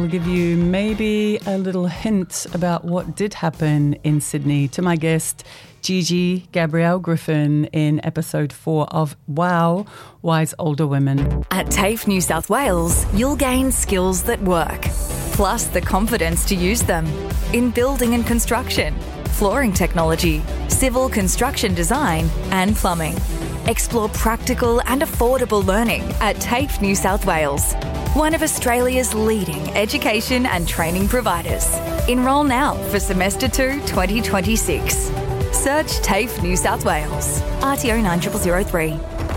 I'll give you maybe a little hint about what did happen in Sydney to my guest, Gigi Gabrielle Griffin, in episode 4 of Wow, Wise Older Women. At TAFE New South Wales, you'll gain skills that work, plus the confidence to use them in building and construction, flooring technology, civil construction design and plumbing. Explore practical and affordable learning at TAFE New South Wales, one of Australia's leading education and training providers. Enrol now for Semester 2 2026. Search TAFE New South Wales, RTO 9003.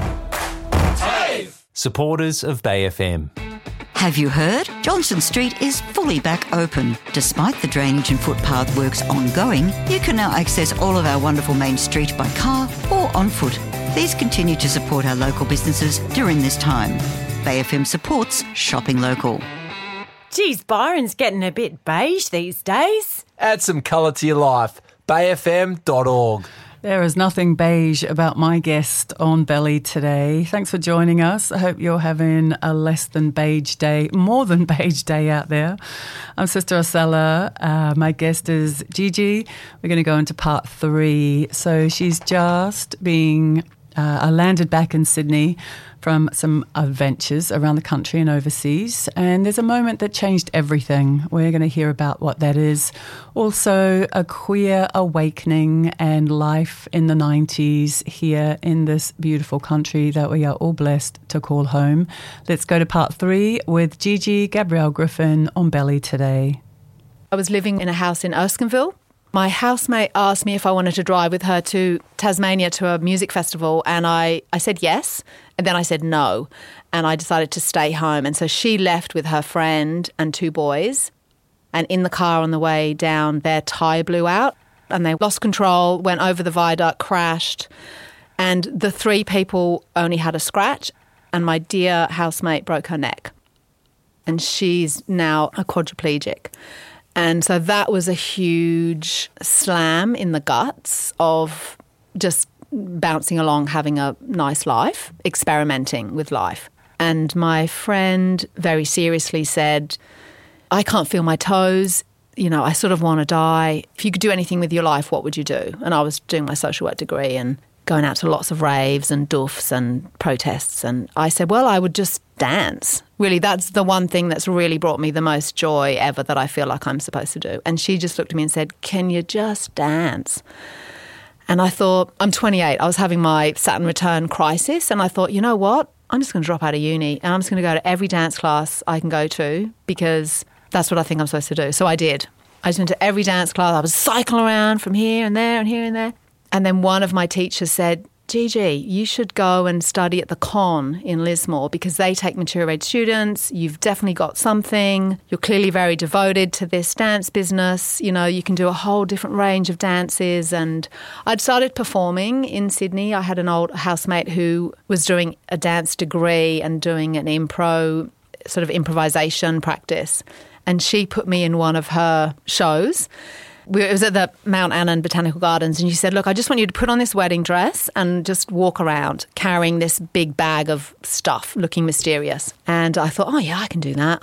TAFE! Supporters of Bay FM. Have you heard? Johnson Street is fully back open. Despite the drainage and footpath works ongoing, you can now access all of our wonderful main street by car or on foot. Please continue to support our local businesses during this time. Bay FM supports shopping local. Geez, Byron's getting a bit beige these days. Add some colour to your life. bayfm.org. There is nothing beige about my guest on Belly today. Thanks for joining us. I hope you're having a less than beige day, more than beige day out there. I'm Sister Osella. My guest is Gigi. We're going to go into part 3. So she's just landed back in Sydney from some adventures around the country and overseas. And there's a moment that changed everything. We're going to hear about what that is. Also, a queer awakening and life in the 90s here in this beautiful country that we are all blessed to call home. Let's go to part 3 with Gigi Gabrielle Griffin on Belly today. I was living in a house in Erskineville. My housemate asked me if I wanted to drive with her to Tasmania to a music festival, and I said yes, and then I said no, and I decided to stay home. And so she left with her friend and 2 boys, and in the car on the way down, their tyre blew out, and they lost control, went over the viaduct, crashed, and the 3 people only had a scratch, and my dear housemate broke her neck, and she's now a quadriplegic. And so that was a huge slam in the guts of just bouncing along, having a nice life, experimenting with life. And my friend very seriously said, I can't feel my toes. You know, I sort of want to die. If you could do anything with your life, what would you do? And I was doing my social work degree and going out to lots of raves and doofs and protests. And I said, well, I would just dance. Really, that's the one thing that's really brought me the most joy ever that I feel like I'm supposed to do. And she just looked at me and said, can you just dance? And I thought, I'm 28. I was having my Saturn return crisis. And I thought, you know what? I'm just going to drop out of uni and I'm just going to go to every dance class I can go to because that's what I think I'm supposed to do. So I did. I just went to every dance class. I was cycling around from here and there and here and there. And then one of my teachers said, Gigi, you should go and study at the Con in Lismore because they take mature age students. You've definitely got something. You're clearly very devoted to this dance business. You know, you can do a whole different range of dances. And I'd started performing in Sydney. I had an old housemate who was doing a dance degree and doing an sort of improvisation practice. And she put me in one of her shows. It was at the Mount Annan Botanical Gardens, and she said, look, I just want you to put on this wedding dress and just walk around carrying this big bag of stuff, looking mysterious. And I thought, oh, yeah, I can do that.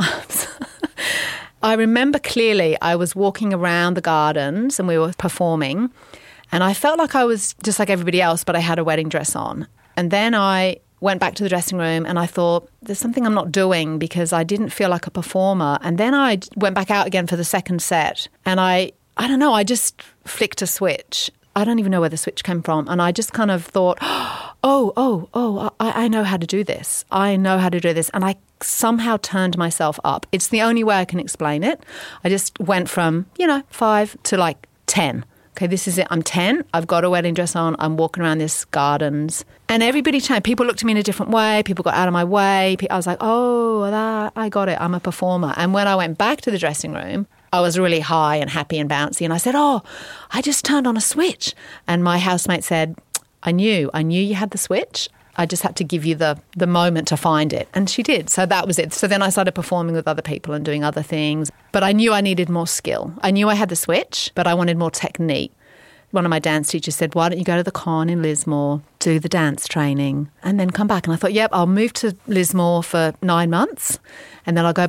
I remember clearly I was walking around the gardens and we were performing, and I felt like I was just like everybody else, but I had a wedding dress on. And then I went back to the dressing room and I thought, there's something I'm not doing because I didn't feel like a performer. And then I went back out again for the second set, and I don't know, I just flicked a switch. I don't even know where the switch came from. And I just kind of thought, I know how to do this. I know how to do this. And I somehow turned myself up. It's the only way I can explain it. I just went from, 5 to like 10. Okay, this is it. I'm 10. I've got a wedding dress on. I'm walking around this gardens. And everybody changed. People looked at me in a different way. People got out of my way. I was like, I got it. I'm a performer. And when I went back to the dressing room, I was really high and happy and bouncy. And I said, I just turned on a switch. And my housemate said, I knew you had the switch. I just had to give you the moment to find it. And she did. So that was it. So then I started performing with other people and doing other things. But I knew I needed more skill. I knew I had the switch, but I wanted more technique. One of my dance teachers said, why don't you go to the Con in Lismore, do the dance training, and then come back? And I thought, yep, I'll move to Lismore for 9 months, and then I'll go